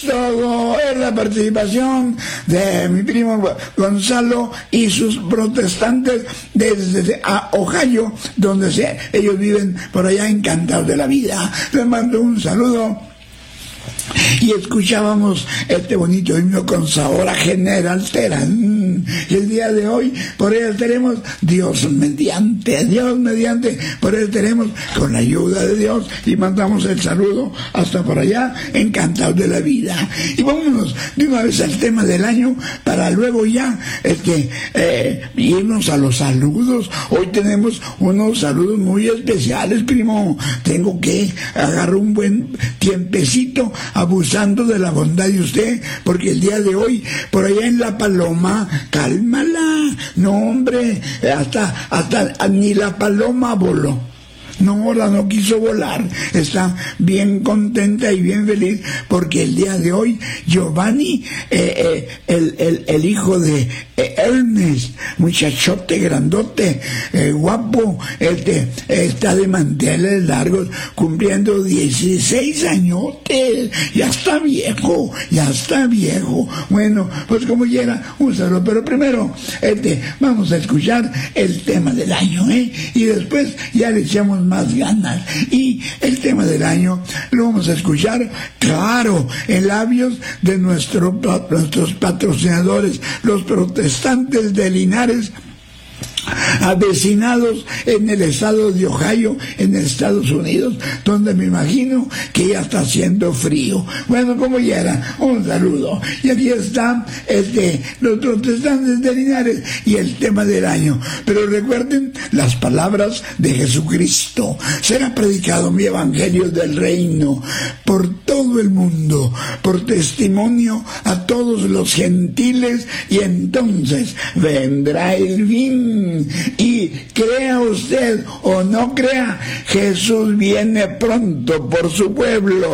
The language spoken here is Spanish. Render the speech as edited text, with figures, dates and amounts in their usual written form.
Todo es la participación de mi primo Gonzalo y sus protestantes desde Ohio, donde ellos viven por allá encantados de la vida. Les mando un saludo. Y escuchábamos este bonito himno con sabor a General Terán. Y el día de hoy, por él tenemos Dios mediante, por él tenemos con la ayuda de Dios, y mandamos el saludo hasta por allá, encantados de la vida. Y vámonos de una vez al tema del año, para luego ya irnos a los saludos. Hoy tenemos unos saludos muy especiales, primo. Tengo que agarrar un buen tiempecito abusando de la bondad de usted, porque el día de hoy, por allá en La Paloma, cálmala, no hombre, hasta ni la paloma voló. No, la no quiso volar. Está bien contenta y bien feliz porque el día de hoy Giovanni, el hijo de Ernest, muchachote grandote, guapo, está de manteles largos, cumpliendo 16 añotes. Ya está viejo. Bueno, pues como llega, un saludo. Pero primero, vamos a escuchar el tema del año, y después ya le echamos más ganas. Y el tema del año lo vamos a escuchar, claro, en labios de nuestros patrocinadores, los protestantes de Linares, avecinados en el estado de Ohio, en Estados Unidos, donde me imagino que ya está haciendo frío. Bueno, como ya era, un saludo. Y aquí están los protestantes de Linares y el tema del año. Pero recuerden las palabras de Jesucristo: será predicado mi evangelio del reino por todo el mundo, por testimonio a todos los gentiles, y entonces vendrá el fin. Y crea usted o no crea, Jesús viene pronto por su pueblo.